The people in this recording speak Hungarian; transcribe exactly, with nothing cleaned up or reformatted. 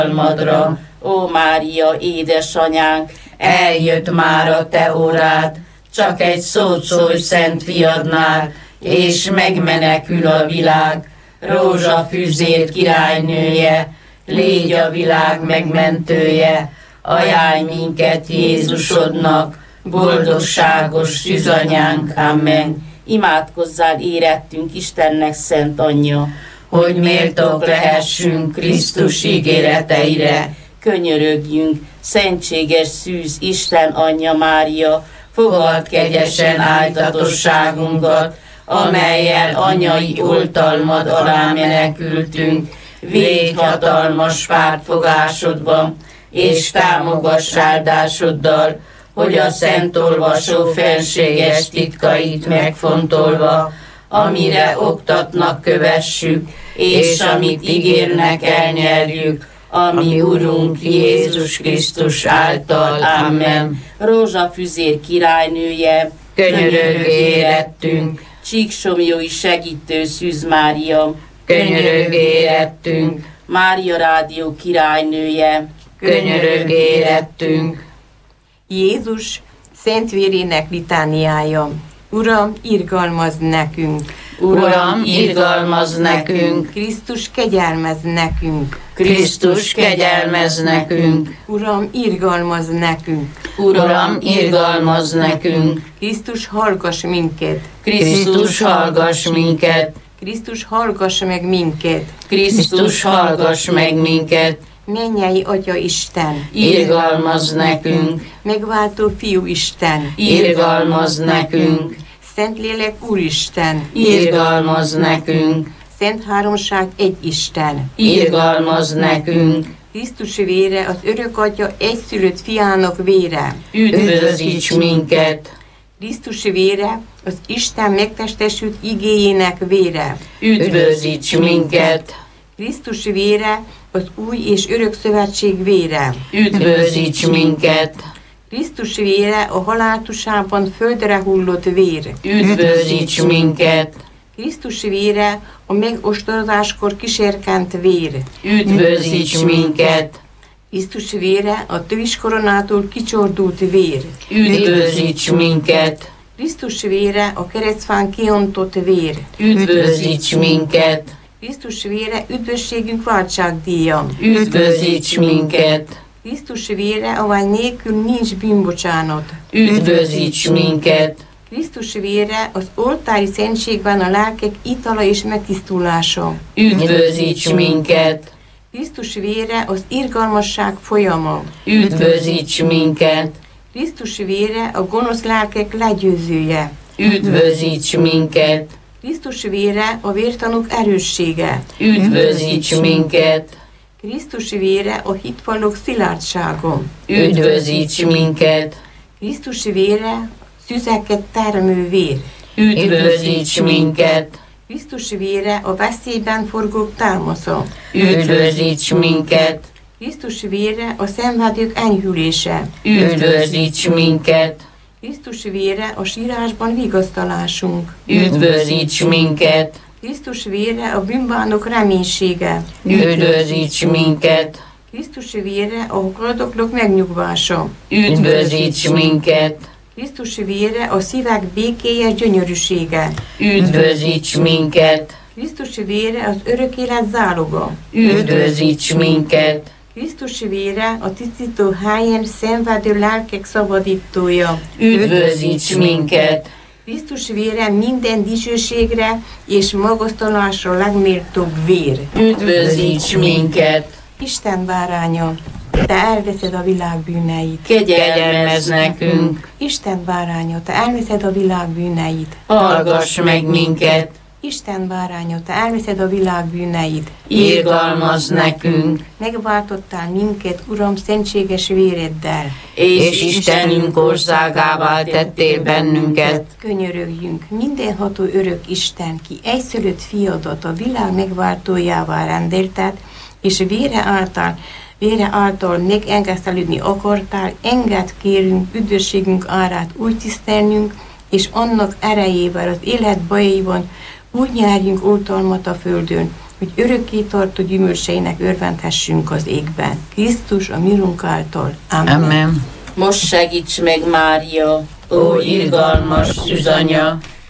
almadra. Ó Mária, édesanyánk, eljött már a te órád, csak egy szót szólj szent fiadnál, és megmenekül a világ. Rózsafűzér királynője, légy a világ megmentője, ajánlj minket Jézusodnak, boldogságos szűzanyánk, amen. Imádkozzál érettünk Istennek szent anyja, hogy méltók lehessünk Krisztus ígéreteire. Könyörögjünk, szentséges szűz Isten anyja Mária, fogadd kegyesen áldtatosságunkat, amellyel anyai oltalmad alá menekültünk. Védj hatalmas pártfogásodban, és támogass áldásoddal, hogy a szent olvasó fenséges titkait megfontolva, amire oktatnak, kövessük, és amit ígérnek, elnyerjük, ami Urunk Jézus Krisztus által. Amen. Rózsafűzér királynője, könyörögj érettünk. Csíksomlyói segítő Szűz Mária, könyörögj érettünk. Mária Rádió királynője, könyörögj érettünk. Jézus szentvérének litániája. Uram, irgalmazz nekünk! Uram, irgalmazz nekünk! Krisztus, kegyelmezz nekünk! Krisztus, kegyelmezz nekünk! Uram, irgalmazz nekünk! Uram, irgalmazz nekünk! Krisztus, hallgass minket! Krisztus, hallgass minket! Krisztus, hallgass meg minket! Krisztus, hallgass meg minket! Mennyei Atya Isten, irgalmazz nekünk! Megváltó Fiú Isten, irgalmazz nekünk! Szentlélek Úristen, irgalmazz nekünk! Szent Háromság egy Isten, irgalmazz nekünk! Krisztus vére, az örök Atya egyszülött fiának vére, üdvözíts minket! Krisztus vére, az Isten megtestesült igéjének vére, üdvözíts minket! Krisztus vére, az új és örök szövetség vére, üdvözíts minket! Krisztus vére, a haláltusában földre hullott vér, üdvözíts minket! Krisztus vére, a megostorozáskor kiserkent vér, üdvözíts minket! Krisztus vére, a töviskoronától kicsordult vér, üdvözíts minket! Krisztus vére, a keresztfán kiontott vér, üdvözíts minket! Krisztus vére, üdvösségünk váltságdíja, üdvözíts minket! Krisztus vére, avány nélkül nincs bűnbocsánat, üdvözíts minket! Krisztus vére, az oltári szentségben a lelkek itala és megtisztulása, üdvözíts minket! Krisztus vére, az irgalmasság folyama, üdvözíts minket! Krisztus vére, a gonosz lelkek legyőzője, üdvözíts minket! Krisztus vére, a vértanúk erőssége, üdvözíts minket! Krisztus vére, a hitvallók szilárdsága, üdvözíts minket! Krisztus vére, szüzeket termő vér, üdvözíts minket! Krisztus vére, a veszélyben forgók támasza, üdvözíts minket! Krisztus vére, a szenvedők enyhülése, üdvözíts minket! Krisztus vére, a sírásban vigasztalásunk, üdvözíts minket! Krisztus vére, a bűnbánok reménysége, üdvözíts minket! Krisztus vére, a haldoklók megnyugvása, üdvözíts minket! Krisztus vére, a szívek békéje, gyönyörűsége, üdvözíts minket! Krisztus vére, az örök élet záloga, üdvözíts minket! Krisztus vére, a tisztító helyen szenvedő lelkek szabadítója, üdvözíts minket! Krisztus vére, minden dicsőségre és magasztalásra legméltóbb vér, üdvözíts minket! Isten báránya, te elveszed a világ bűneit, kegyelmezz nekünk! Isten báránya, te elveszed a világ bűneit, hallgass meg minket! Isten báránya, te elveszed a világ bűneit, irgalmazz nekünk! Megváltottál minket, Uram, szentséges véreddel, és Istenünk országává tettél bennünket. Könyörögjünk, mindenható örök Isten, ki egyszülött fiadat a világ megváltójává rendelted, és vére által, vére által megengesztelődni akartál, engedd kérünk üdvösségünk árát úgy tisztelnünk, és annak erejével az élet bajaiban úgy nyerjünk oltalmat a földön, hogy örökké tartó gyümölcseinek örvendhessünk az égben. Krisztus a mirunk által. Amen. Amen. Most segíts meg, Mária, Ó, irgalmas szűzanya,